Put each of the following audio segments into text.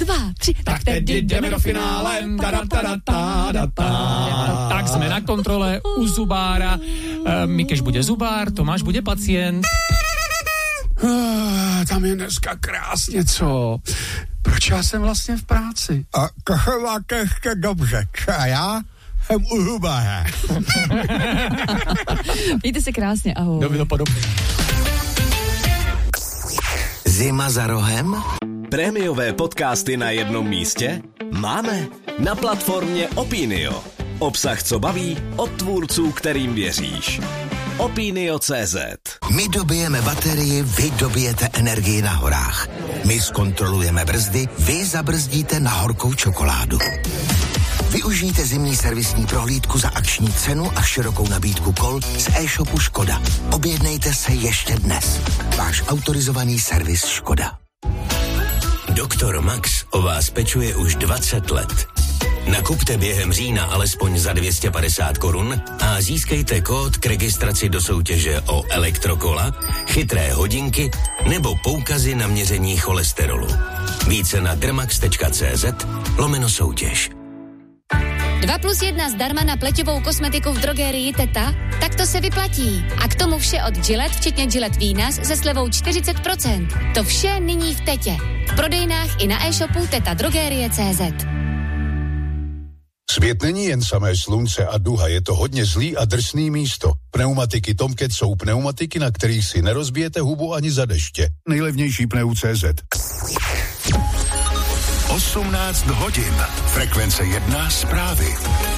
2, 3. Tak teď jdeme do finále. Tak jsme na kontrole u zubára. Mikeš bude zubár, Tomáš bude pacient. Tam je dneska krásně, co? Proč já jsem vlastně v práci? A to máte ještě dobře, a já jsem u zubára. Mějte se krásně, ahoj. Podobně. Zima za rohem? Prémiové podcasty na jednom místě? Máme na platformě Opinio. Obsah, co baví, od tvůrců, kterým věříš. Opinio.cz. My dobijeme baterii, vy dobijete energii na horách. My zkontrolujeme brzdy, vy zabrzdíte na horkou čokoládu. Využijte zimní servisní prohlídku za akční cenu a širokou nabídku kol z e-shopu Škoda. Objednejte se ještě dnes. Váš autorizovaný servis Škoda. Doktor Max o vás pečuje už 20 let. Nakupte během října alespoň za 250 korun a získejte kód k registraci do soutěže o elektrokola, chytré hodinky nebo poukazy na měření cholesterolu. Více na dermax.cz/soutěž. 2+1 zdarma na pleťovou kosmetiku v drogerii Teta? Tak to se vyplatí. A k tomu vše od Gillette, včetně Gillette Venus, se slevou 40%. To vše nyní v Tetě. V prodejnách i na e-shopu tetadrogerie.cz. Svět není jen samé slunce a duha, je to hodně zlý a drsný místo. Pneumatiky Tomcat jsou pneumatiky, na kterých si nerozbijete hubu ani za deště. Nejlevnější pneu.cz. 18 hodin. Frekvence 1 zprávy.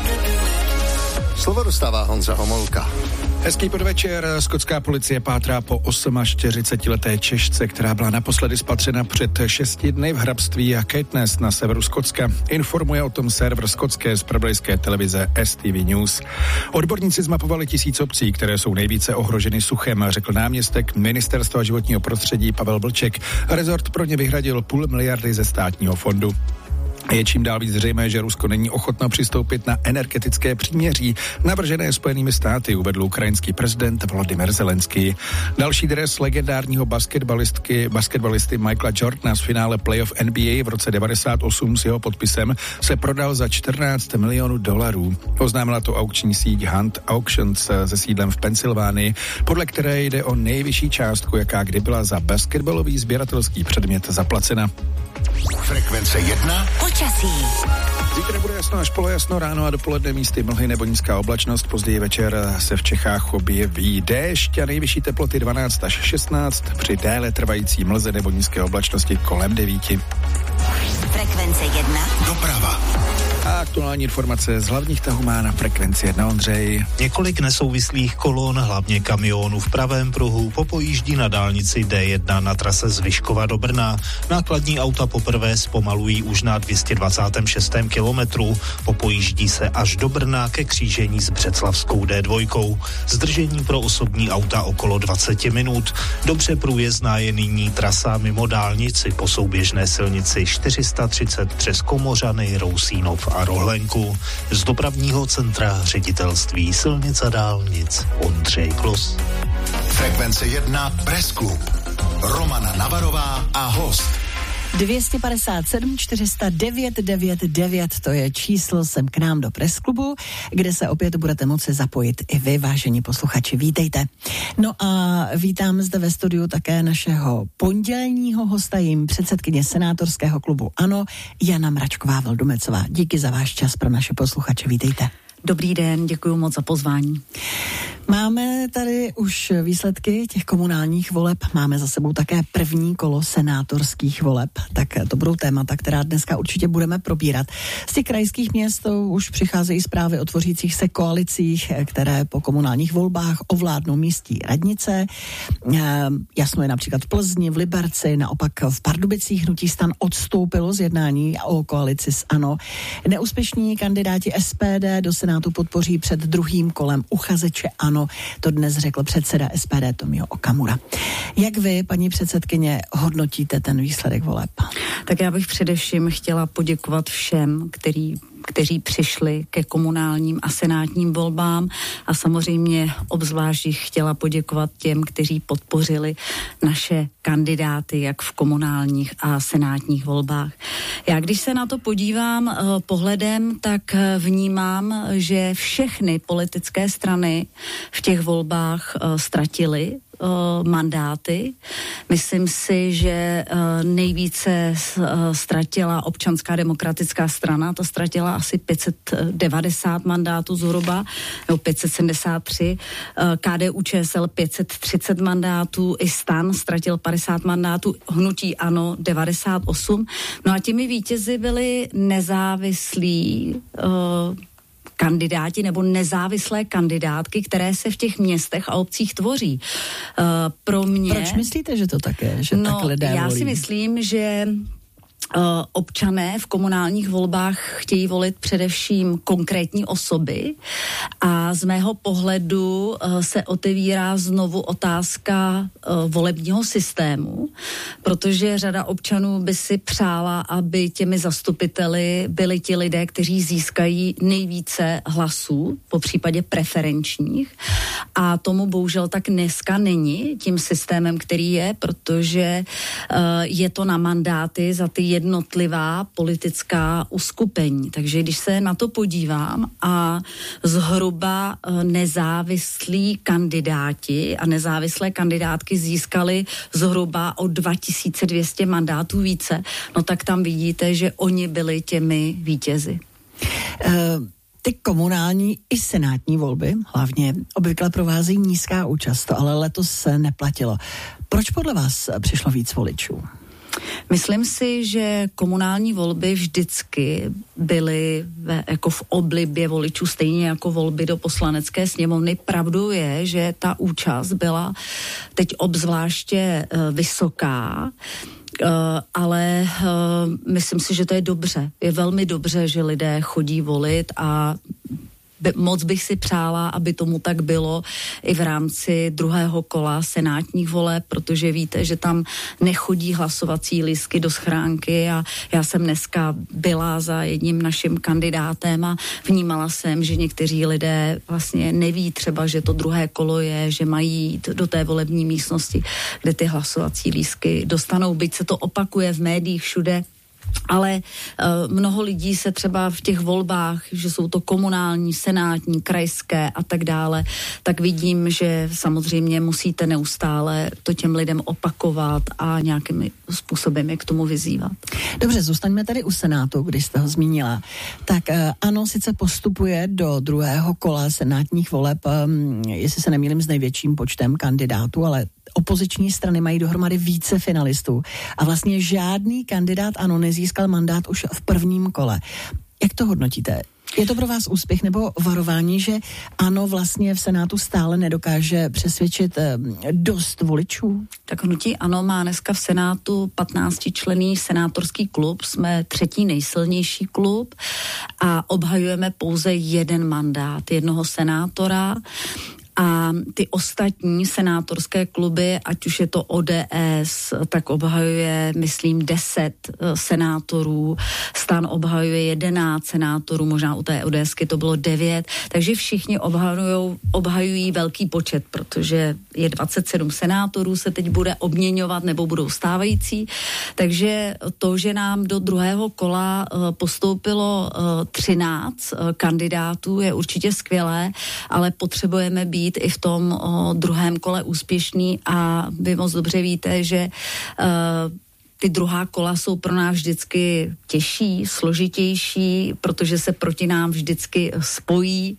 Slovo dostává Honza Homolka. Hezký podvečer. Skotská policie pátrá po 48leté Češce, která byla naposledy spatřena před 6 dny v hrabství Caithness na severu Skotska. Informuje o tom server skotské zpravodajské televize STV News. Odborníci zmapovali 1000 obcí, které jsou nejvíce ohroženy suchem, řekl náměstek Ministerstva životního prostředí Pavel Vlček. Rezort pro ně vyhradil 0,5 miliardy ze státního fondu. Je čím dál víc zřejmé, že Rusko není ochotno přistoupit na energetické příměří navržené Spojenými státy, uvedl ukrajinský prezident Volodymyr Zelenský. Další dres legendárního basketbalisty Michaela Jordana z finále playoff NBA v roce 98 s jeho podpisem se prodal za $14 milionů. Oznámila to aukční síť Hunt Auctions se sídlem v Pensylvánii, podle které jde o nejvyšší částku, jaká kdy byla za basketbalový sběratelský předmět zaplacena. Frekvence 1. Počasí. Zítra bude jasno až polojasno, ráno a dopoledne místy mlhy nebo nízká oblačnost, později večer se v Čechách objeví déšť a nejvyšší teploty 12 až 16, při déle trvající mlze nebo nízké oblačnosti kolem 9. Frekvence 1. Doprava. A aktuální informace z hlavních tahů má na frekvenci 1 Ondřej. Několik nesouvislých kolon, hlavně kamionů v pravém pruhu, popojíždí na dálnici D1 na trase z Vyškova do Brna. Nákladní auta poprvé zpomalují už na 226. kilometru. Popojíždí se až do Brna ke křížení s Břeclavskou D2. Zdržení pro osobní auta okolo 20 minut. Dobře průjezdná je nyní trasa mimo dálnici po souběžné silnici 430 přes Komořany, Rousínov a Rohlenku. Z dopravního centra ředitelství silnic a dálnic Ondřej Klos. Frekvence 1 Press Club. Romana Navarová a host. 257 409 999, to je číslo sem k nám do Press Clubu, kde se opět budete moci zapojit i vy, vážení posluchači. Vítejte. No a vítám zde ve studiu také našeho pondělního hosta, jim předsedkyně senátorského klubu ANO, Jana Mračková-Vildumetzová. Díky za váš čas pro naše posluchače. Vítejte. Dobrý den, děkuji moc za pozvání. Máme tady už výsledky těch komunálních voleb, máme za sebou také první kolo senátorských voleb, tak to budou témata, která dneska určitě budeme probírat. Z těch krajských měst už přicházejí zprávy o tvořících se koalicích, které po komunálních volbách ovládnou místní radnice. Jasno je například v Plzni, v Liberci, naopak v Pardubicích hnutí STAN odstoupilo z jednání o koalici s ANO. Neúspěšní kandidáti SPD do Senátu podpoří před druhým kolem uchazeče ANO. To dnes řekl předseda SPD Tomio Okamura. Jak vy, paní předsedkyně, kteří přišli ke komunálním a senátním volbám a samozřejmě obzvlášť chtěla poděkovat těm, kteří podpořili naše kandidáty jak v komunálních a senátních volbách. Já když se na to podívám pohledem, tak vnímám, že všechny politické strany v těch volbách ztratily mandáty. Myslím si, že nejvíce ztratila Občanská demokratická strana, ta ztratila asi 590 mandátů zhruba, nebo 573, KDU-ČSL 530 mandátů, i STAN ztratil 50 mandátů, hnutí ANO 98. No a těmi vítězi byli nezávislí kandidáti nebo nezávislé kandidátky, které se v těch městech a obcích tvoří. Pro mě... Proč myslíte, že to tak je? Že tak lidé já volí? Si myslím, že občané v komunálních volbách chtějí volit především konkrétní osoby a z mého pohledu se otevírá znovu otázka volebního systému, protože řada občanů by si přála, aby těmi zastupiteli byli ti lidé, kteří získají nejvíce hlasů, po případě preferenčních, a tomu bohužel tak dneska není tím systémem, který je, protože je to na mandáty za ty jednotlivá politická uskupení. Takže když se na to podívám a zhruba nezávislí kandidáti a nezávislé kandidátky získali zhruba o 2200 mandátů více, no tak tam vidíte, že oni byli těmi vítězi. Ty komunální i senátní volby hlavně obvykle provázejí nízká účast, to ale letos se neplatilo. Proč podle vás přišlo víc voličů? Myslím si, že komunální volby vždycky byly jako v oblibě voličů, stejně jako volby do poslanecké sněmovny. Pravdou je, že ta účast byla teď obzvláště vysoká, ale myslím si, že to je dobře. Je velmi dobře, že lidé chodí volit a moc bych si přála, aby tomu tak bylo i v rámci druhého kola senátních voleb, protože víte, že tam nechodí hlasovací lístky do schránky a já jsem dneska byla za jedním naším kandidátem a vnímala jsem, že někteří lidé vlastně neví třeba, že to druhé kolo je, že mají jít do té volební místnosti, kde ty hlasovací lístky dostanou, byť se to opakuje v médiích všude. Ale mnoho lidí se třeba v těch volbách, že jsou to komunální, senátní, krajské a tak dále, tak vidím, že samozřejmě musíte neustále to těm lidem opakovat a nějakým způsobem je k tomu vyzývat. Dobře, zůstaňme tady u Senátu, když jste ho zmínila. Tak ANO sice postupuje do druhého kola senátních voleb, jestli se nemýlím, s největším počtem kandidátů, ale opoziční strany mají dohromady více finalistů a vlastně žádný kandidát ANO nezískal mandát už v prvním kole. Jak to hodnotíte? Je to pro vás úspěch nebo varování, že ANO vlastně v Senátu stále nedokáže přesvědčit dost voličů? Tak hnutí ANO má dneska v Senátu 15členný senátorský klub, jsme třetí nejsilnější klub a obhajujeme pouze jeden mandát, jednoho senátora. A ty ostatní senátorské kluby, ať už je to ODS, tak obhajuje, myslím, 10 senátorů, STAN obhajuje 11 senátorů, možná u té ODSky to bylo 9, takže všichni obhajují velký počet, protože je 27 senátorů, se teď bude obměňovat nebo budou stávající, takže to, že nám do druhého kola postoupilo 13 kandidátů, je určitě skvělé, ale potřebujeme být i v tom druhém kole úspěšný a vy moc dobře víte, že ty druhá kola jsou pro nás vždycky těžší, složitější, protože se proti nám vždycky spojí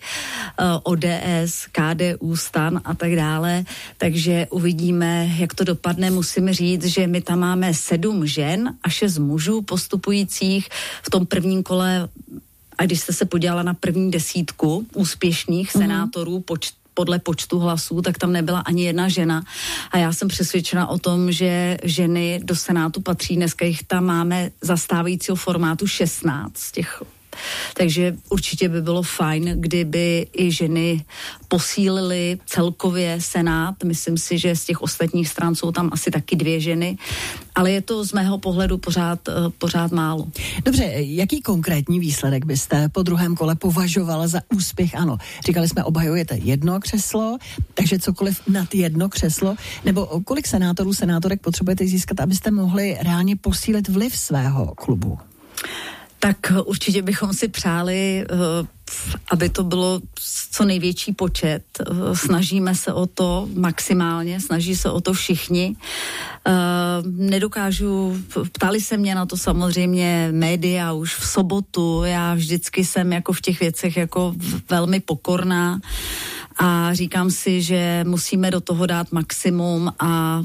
ODS, KDU, STAN a tak dále, takže uvidíme, jak to dopadne. Musím říct, že my tam máme 7 žen a 6 mužů postupujících v tom prvním kole. A když jste se podívala na první 10 úspěšných senátorů podle počtu hlasů, tak tam nebyla ani jedna žena. A já jsem přesvědčena o tom, že ženy do Senátu patří. Dneska jich tam máme za stávajícího formátu 16 z těch Takže určitě by bylo fajn, kdyby i ženy posílily celkově Senát. Myslím si, že z těch ostatních stran jsou tam asi taky 2 ženy, ale je to z mého pohledu pořád málo. Dobře, jaký konkrétní výsledek byste po druhém kole považovala za úspěch? Ano, říkali jsme, obhajujete 1 křeslo, takže cokoliv nad 1 křeslo, nebo kolik senátorů, senátorek potřebujete získat, abyste mohli reálně posílit vliv svého klubu? Tak určitě bychom si přáli, aby to bylo co největší počet. Snažíme se o to maximálně, snaží se o to všichni. Nedokážu, ptali se mě na to samozřejmě média už v sobotu, já vždycky jsem jako v těch věcech jako velmi pokorná a říkám si, že musíme do toho dát maximum a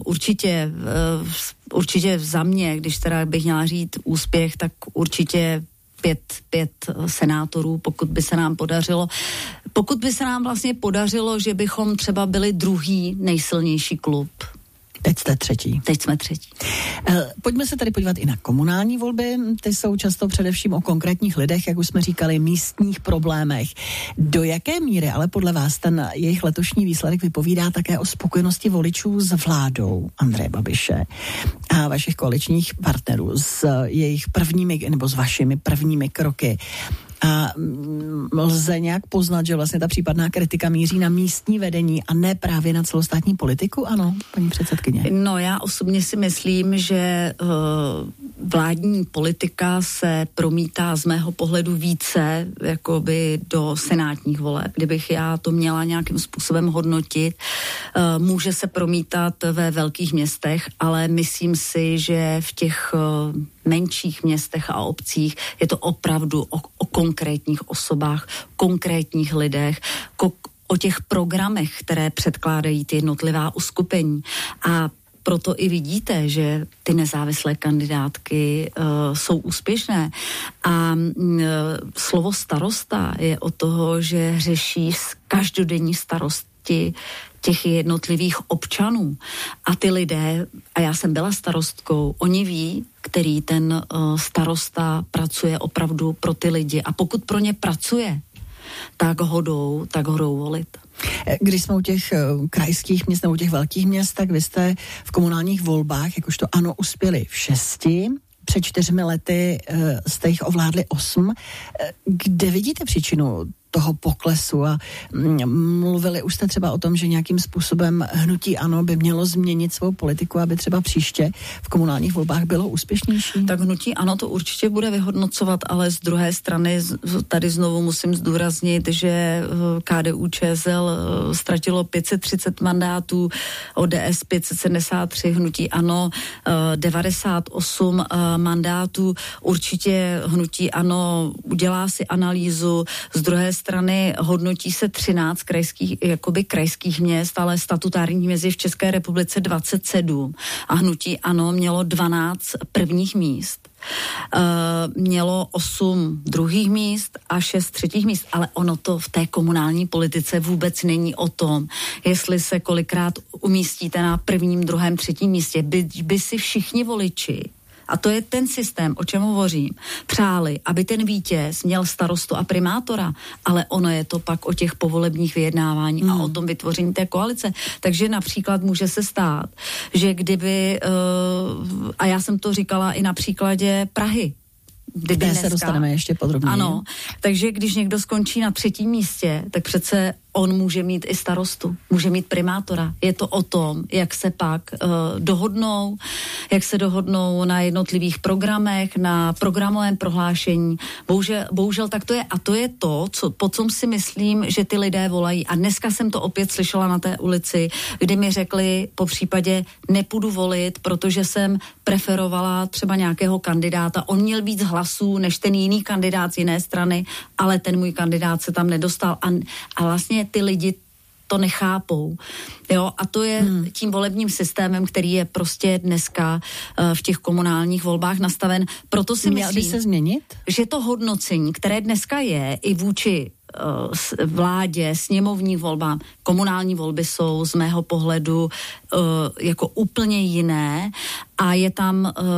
určitě za mě, když teda bych měla říct úspěch, tak určitě 5 senátorů, pokud by se nám podařilo. Pokud by se nám vlastně podařilo, že bychom třeba byli druhý nejsilnější klub. Teď jste třetí. Teď jsme třetí. Pojďme se tady podívat i na komunální volby. Ty jsou často především o konkrétních lidech, jak už jsme říkali, místních problémech. Do jaké míry, ale podle vás, ten jejich letošní výsledek vypovídá také o spokojenosti voličů s vládou Andreje Babiše a vašich koaličních partnerů s jejich prvními, nebo s vašimi prvními kroky? A lze nějak poznat, že vlastně ta případná kritika míří na místní vedení a ne právě na celostátní politiku? Ano, paní předsedkyně. No, já osobně si myslím, že vládní politika se promítá z mého pohledu více jakoby do senátních voleb. Kdybych já to měla nějakým způsobem hodnotit, může se promítat ve velkých městech, ale myslím si, že v těch menších městech a obcích je to opravdu o konkrétních osobách, konkrétních lidech, o těch programech, které předkládají ty jednotlivá uskupení. A proto i vidíte, že ty nezávislé kandidátky jsou úspěšné. A slovo starosta je o toho, že řeší každodenní starosti těch jednotlivých občanů. A ty lidé, a já jsem byla starostkou, oni ví, který ten starosta pracuje opravdu pro ty lidi. A pokud pro ně pracuje, tak ho jdou volit. Když jsme u těch krajských měst nebo u těch velkých měst, tak vy jste v komunálních volbách, jakožto ANO, uspěli v 6. Před 4 lety jste jich ovládli 8. Kde vidíte příčinu toho poklesu a mluvili už jste třeba o tom, že nějakým způsobem hnutí ANO by mělo změnit svou politiku, aby třeba příště v komunálních volbách bylo úspěšnější? Tak hnutí ANO to určitě bude vyhodnocovat, ale z druhé strany tady znovu musím zdůraznit, že KDU-ČSL ztratilo 530 mandátů, ODS 573, hnutí ANO 98 mandátů. Určitě hnutí ANO udělá si analýzu, z druhé strany hodnotí se 13 krajských měst, ale statutárních měst je v České republice 27 a hnutí ANO mělo 12 prvních míst. Mělo 8 druhých míst a 6 třetích míst, ale ono to v té komunální politice vůbec není o tom, jestli se kolikrát umístíte na 1., 2., 3. místě. By si všichni voliči, a to je ten systém, o čem hovořím, přáli, aby ten vítěz měl starostu a primátora, ale ono je to pak o těch povolebních vyjednávání a o tom vytvoření té koalice. Takže například může se stát, že kdyby, a já jsem to říkala i na příkladě Prahy, kde se dostaneme ještě podrobněji. Ano, takže když někdo skončí na 3. místě, tak přece on může mít i starostu, může mít primátora. Je to o tom, jak se pak dohodnou, jak se dohodnou na jednotlivých programech, na programovém prohlášení. Bohužel tak to je. A to je to, po čem si myslím, že ty lidé volají. A dneska jsem to opět slyšela na té ulici, kdy mi řekli po případě nepůjdu volit, protože jsem preferovala třeba nějakého kandidáta. On měl víc hlasů než ten jiný kandidát z jiné strany, ale ten můj kandidát se tam nedostal. A vlastně ty lidi to nechápou. Jo? A to je tím volebním systémem, který je prostě dneska v těch komunálních volbách nastaven. Proto si myslím, by se změnit? Že to hodnocení, které dneska je i vůči vládě, sněmovní volbám, komunální volby jsou z mého pohledu jako úplně jiné a je tam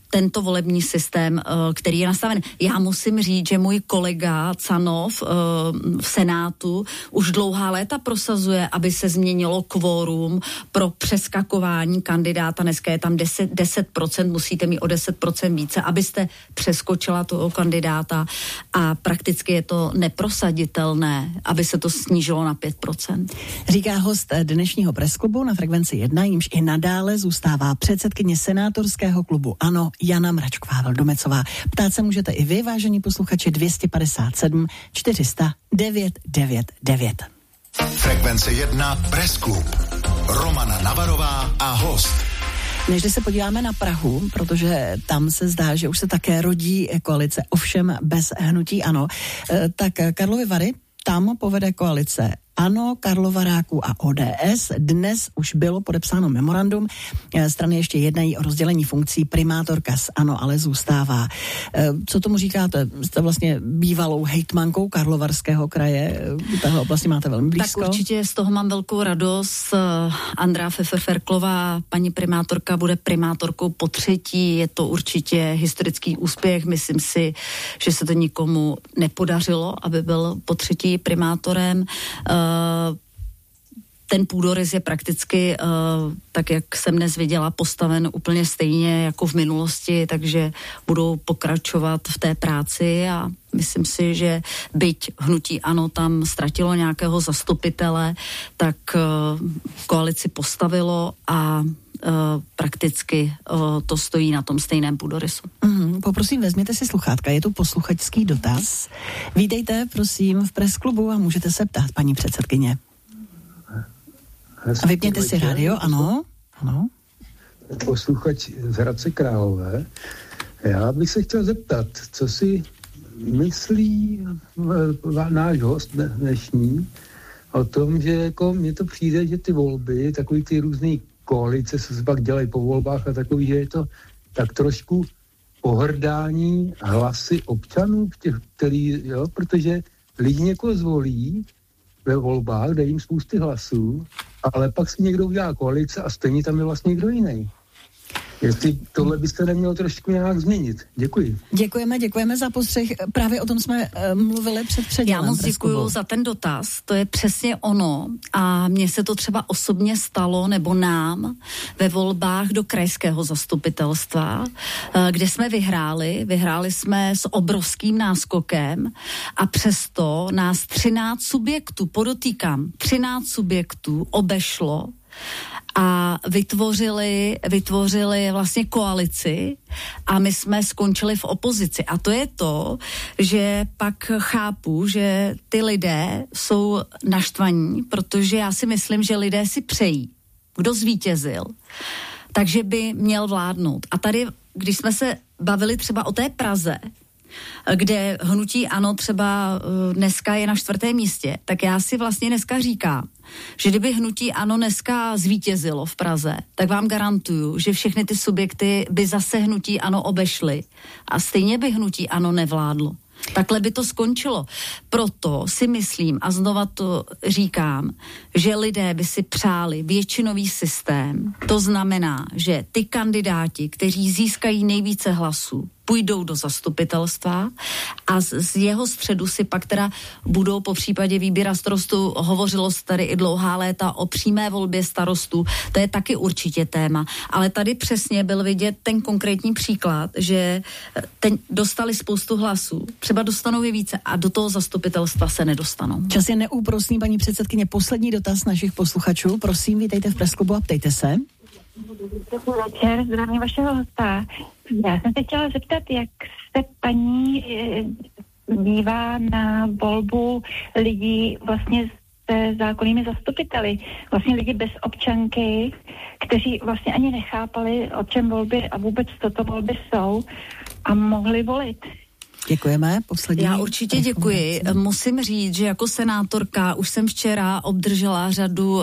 tento volební systém, který je nastaven. Já musím říct, že můj kolega Canov v Senátu už dlouhá léta prosazuje, aby se změnilo kvórum pro přeskakování kandidáta. Dneska je tam 10%, musíte mít o 10% více, abyste přeskočila toho kandidáta a prakticky je to neprosaditelné, aby se to snížilo na 5%. Říká host dnešního pressklubu na Frekvenci 1, jímž i nadále zůstává předsedkyně senátorského klubu ANO Jana Mračková-Vildomecová. Ptát se můžete i vy, vážení posluchači, 257 400 999. Frekvence 1 Pressklub. Romana Navarová a host. Než se podíváme na Prahu, protože tam se zdá, že už se také rodí koalice, ovšem bez hnutí ANO, tak Karlovy Vary, tam povede koalice ANO, Karlovaráků a ODS. Dnes už bylo podepsáno memorandum. Strany ještě jednají o rozdělení funkcí. Primátorka z ANO ale zůstává. Co tomu říkáte? Jste vlastně bývalou hejtmankou Karlovarského kraje. Tahle oblasti máte velmi blízko. Tak určitě z toho mám velkou radost. Andrea Pfeffer-Ferklová, paní primátorka, bude primátorkou po třetí. Je to určitě historický úspěch. Myslím si, že se to nikomu nepodařilo, aby byl po třetí primátorem. Ten půdorys je prakticky, tak jak jsem dnes viděla, postaven úplně stejně jako v minulosti, takže budou pokračovat v té práci a myslím si, že byť hnutí ANO tam ztratilo nějakého zastupitele, tak koalici postavilo a prakticky to stojí na tom stejném půdorysu. Poprosím, vezměte si sluchátka, je tu posluchačský dotaz. Vítejte, prosím, v pressklubu a můžete se ptát, paní předsedkyně. A vypněte si rádio, ano. Posluchač z Hradce Králové. Já bych se chtěl zeptat, co si myslí náš host dnešní o tom, že jako mně to přijde, že ty volby, takový ty různý koalice, co se pak dělají po volbách a takový, že je to tak trošku pohrdání hlasy občanů, protože lidi někoho zvolí ve volbách, dají jim spousty hlasů, ale pak si někdo udělá koalice a stejně tam je vlastně někdo jiný. Jestli tohle byste nemělo trošku nějak změnit. Děkuji. Děkujeme za postřeh. Právě o tom jsme mluvili před předělem. Já moc děkuju za ten dotaz. To je přesně ono. A mně se to třeba osobně stalo, nebo nám, ve volbách do krajského zastupitelstva, kde jsme vyhráli. Vyhráli jsme s obrovským náskokem a přesto nás 13 subjektů, podotýkám, 13 subjektů obešlo a vytvořili vlastně koalici a my jsme skončili v opozici. A to je to, že pak chápu, že ty lidé jsou naštvaní, protože já si myslím, že lidé si přejí, kdo zvítězil, takže by měl vládnout. A tady, když jsme se bavili třeba o té Praze, kde hnutí ANO třeba dneska je na 4. místě, tak já si vlastně dneska říkám, že kdyby hnutí ANO dneska zvítězilo v Praze, tak vám garantuju, že všechny ty subjekty by zase hnutí ANO obešly a stejně by hnutí ANO nevládlo. Takhle by to skončilo. Proto si myslím, a znova to říkám, že lidé by si přáli většinový systém. To znamená, že ty kandidáti, kteří získají nejvíce hlasů, půjdou do zastupitelstva a z jeho středu si pak teda budou po případě výběra starostů, hovořilo se tady i dlouhá léta o přímé volbě starostů, to je taky určitě téma, ale tady přesně byl vidět ten konkrétní příklad, že dostali spoustu hlasů, třeba dostanou je více a do toho zastupitelstva se nedostanou. Čas je neúprosný, paní předsedkyně, poslední dotaz našich posluchačů, prosím, vítejte v pressklubu a ptejte se. Dobrý večer, zdravím vašeho hosta. Já jsem se chtěla zeptat, jak se paní dívá na volbu lidí vlastně se zákonnými zastupiteli, vlastně lidi bez občanky, kteří vlastně ani nechápali, o čem volby a vůbec toto volby jsou a mohli volit. Děkujeme. Poslední. Já určitě děkuji. Musím říct, že jako senátorka už jsem včera obdržela řadu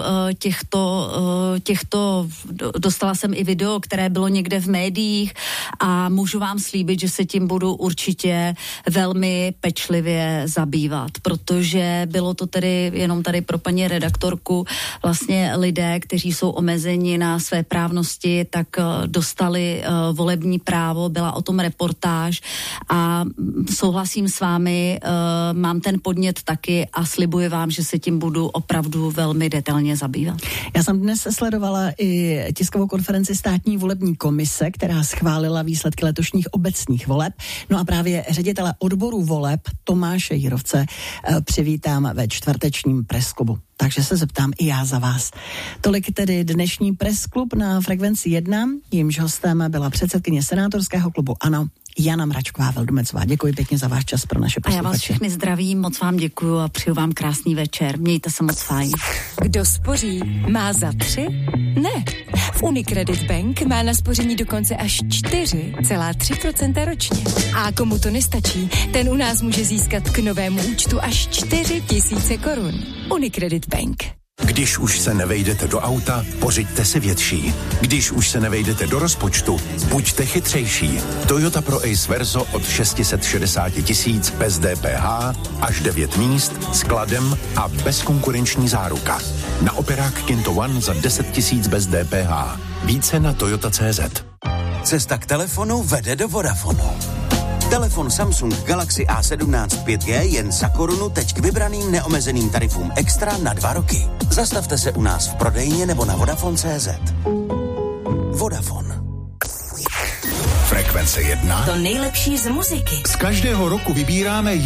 těchto, dostala jsem i video, které bylo někde v médiích a můžu vám slíbit, že se tím budu určitě velmi pečlivě zabývat, protože bylo to tedy jenom tady pro paní redaktorku, vlastně lidé, kteří jsou omezeni na své právnosti, tak dostali volební právo, byla o tom reportáž a souhlasím s vámi, mám ten podnět taky a slibuji vám, že se tím budu opravdu velmi detailně zabývat. Já jsem dnes sledovala i tiskovou konferenci státní volební komise, která schválila výsledky letošních obecních voleb. No a právě ředitele odboru voleb Tomáše Jirovce přivítám ve čtvrtečním presklubu. Takže se zeptám i já za vás. Tolik tedy dnešní pressklub na Frekvenci 1, jímž hostem byla předsedkyně senátorského klubu ANO Jana Mračková-Vildumetzová. Děkuji pěkně za váš čas pro naše posluchače. A já vás všechny zdravím, moc vám děkuju a přeju vám krásný večer. Mějte se moc fajn. Kdo spoří, má za 3? Ne. V Unicredit Bank má na spoření dokonce až 4,3% ročně. A komu to nestačí, ten u nás může získat k novému účtu až 4 000 korun. Unicredit Bank. Když už se nevejdete do auta, pořiďte si větší. Když už se nevejdete do rozpočtu, buďte chytřejší. Toyota Pro Ace Verso od 660 000 bez DPH, až 9 míst, s kladem a bezkonkurenční záruka. Na operák Kinto One za 10 000 bez DPH. Více na Toyota.cz. Cesta k telefonu vede do Vodafonu. Telefon Samsung Galaxy A17 5G jen za korunu teď k vybraným neomezeným tarifům extra na 2 roky. Zastavte se u nás v prodejně nebo na Vodafone.cz. Vodafone. Frekvence 1. To nejlepší z muziky. Z každého roku vybíráme